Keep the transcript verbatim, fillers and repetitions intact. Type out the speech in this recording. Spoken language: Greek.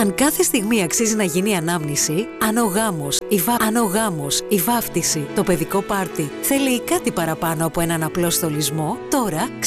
Αν κάθε στιγμή αξίζει να γίνει η ανάμνηση, αν ο γάμος, η, βα... αν ο γάμος, η βάφτιση, το παιδικό πάρτι θέλει κάτι παραπάνω από έναν απλό στολισμό, τώρα